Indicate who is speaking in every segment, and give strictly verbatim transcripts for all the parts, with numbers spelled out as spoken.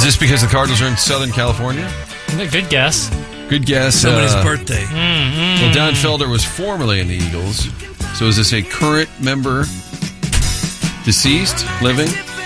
Speaker 1: Is this because the Cardinals are in Southern California?
Speaker 2: Good guess.
Speaker 1: Good guess.
Speaker 3: Somebody's
Speaker 1: uh,
Speaker 3: birthday.
Speaker 2: Mm-hmm.
Speaker 1: Well, Don Felder was formerly in the Eagles. So is this a current member, deceased, living?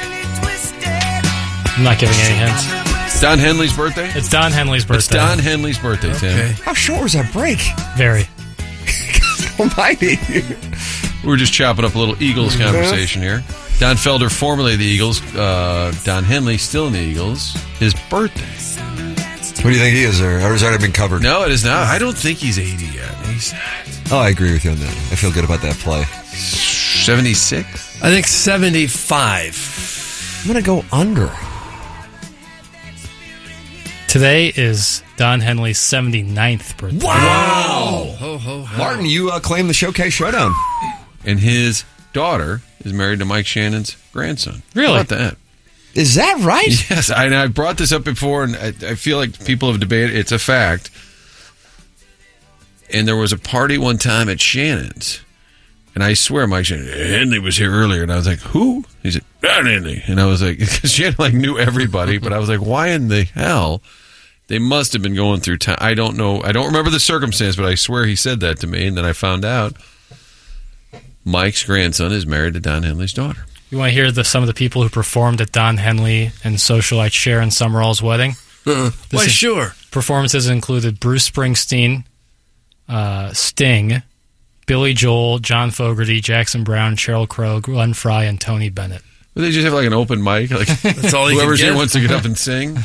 Speaker 2: I'm not giving any hints.
Speaker 1: Don Henley's birthday?
Speaker 2: It's Don Henley's birthday.
Speaker 1: It's Don Henley's birthday, Tim.
Speaker 3: Okay.
Speaker 4: How short was that break?
Speaker 2: Very.
Speaker 4: Almighty.
Speaker 1: We were just chopping up a little Eagles conversation here. Don Felder, formerly of the Eagles. Uh, Don Henley, still in the Eagles. His birthday.
Speaker 4: What do you think he is there? Or has already been covered?
Speaker 1: No, it is not. I don't think he's eighty yet. He's not.
Speaker 4: Oh, I agree with you on that. I feel good about that play.
Speaker 1: seventy-six?
Speaker 3: I think seventy-five.
Speaker 4: I'm going to go under.
Speaker 2: Today is Don Henley's seventy-ninth birthday.
Speaker 4: Wow!
Speaker 3: Ho, ho, ho.
Speaker 4: Martin, you uh, claim the Showcase Showdown.
Speaker 1: And his daughter is married to Mike Shannon's grandson.
Speaker 2: Really?
Speaker 1: How about that?
Speaker 4: Is that right?
Speaker 1: Yes, I, and I brought this up before, and I, I feel like people have debated. It's a fact. And there was a party one time at Shannon's, and I swear Mike Shannon, Henley was here earlier, and I was like, who? He said, Don Henley. And I was like, because Shannon like knew everybody, but I was like, why in the hell? They must have been going through time. I don't know. I don't remember the circumstance, but I swear he said that to me, and then I found out Mike's grandson is married to Don Henley's daughter.
Speaker 2: You want to hear the, some of the people who performed at Don Henley and socialite Sharon Summerall's wedding?
Speaker 3: Uh, why,
Speaker 2: is,
Speaker 3: sure.
Speaker 2: Performances included Bruce Springsteen, uh, Sting, Billy Joel, John Fogerty, Jackson Brown, Sheryl Crow, Glenn Fry, and Tony Bennett.
Speaker 1: Would they just have like an open mic? Like
Speaker 3: That's all you
Speaker 1: whoever's
Speaker 3: can
Speaker 1: here
Speaker 3: get.
Speaker 1: wants to get up and sing.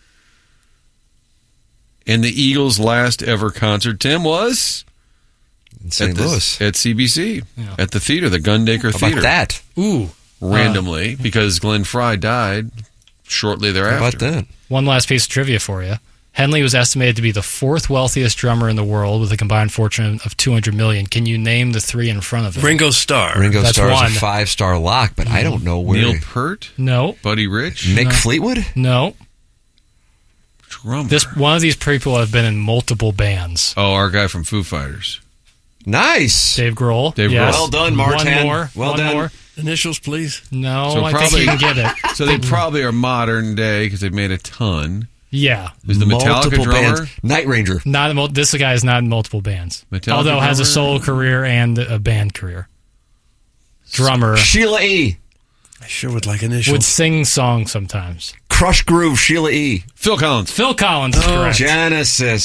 Speaker 1: And the Eagles' last ever concert, Tim, was
Speaker 4: In Saint
Speaker 1: at the-
Speaker 4: Louis.
Speaker 1: at C B C
Speaker 2: Yeah.
Speaker 1: at the theater, the Gundaker
Speaker 4: How
Speaker 1: Theater.
Speaker 4: about that?
Speaker 2: Ooh.
Speaker 1: Randomly, because Glenn Fry died shortly
Speaker 4: How
Speaker 1: thereafter.
Speaker 4: about that?
Speaker 2: One last piece of trivia for you. Henley was estimated to be the fourth wealthiest drummer in the world with a combined fortune of two hundred million dollars. Can you name the three in front of him?
Speaker 3: Ringo Starr.
Speaker 4: Ringo
Speaker 2: That's
Speaker 4: Starr
Speaker 2: one.
Speaker 4: is a five-star lock, but I don't know where.
Speaker 1: Neil Peart,
Speaker 2: No.
Speaker 1: Buddy Rich,
Speaker 4: Mick
Speaker 2: No.
Speaker 4: Fleetwood?
Speaker 2: No.
Speaker 1: drummer.
Speaker 2: This one of these people have been in multiple bands.
Speaker 1: oh, our guy from Foo Fighters.
Speaker 4: Nice.
Speaker 2: Dave Grohl.
Speaker 1: Dave
Speaker 2: yes.
Speaker 1: Grohl.
Speaker 4: Well done, Martin.
Speaker 2: One more.
Speaker 4: Well
Speaker 2: one
Speaker 4: done.
Speaker 2: more.
Speaker 3: Initials, please.
Speaker 2: No,
Speaker 1: So
Speaker 2: I
Speaker 1: probably-
Speaker 2: think you can get it.
Speaker 1: So they probably are modern day because they've made a ton.
Speaker 2: Yeah.
Speaker 1: Is the Metallica
Speaker 4: Multiple
Speaker 1: drummer?
Speaker 4: bands. Night Ranger.
Speaker 2: Not in mul- this guy is not in multiple bands.
Speaker 1: Metallica
Speaker 2: Although has a
Speaker 1: drummer?
Speaker 2: solo career and a band career. Drummer
Speaker 4: Sheila E.
Speaker 3: I sure would like initials.
Speaker 2: would sing songs sometimes.
Speaker 4: Crush Groove, Sheila E.
Speaker 1: Phil Collins.
Speaker 2: Phil Collins is correct.
Speaker 4: Genesis.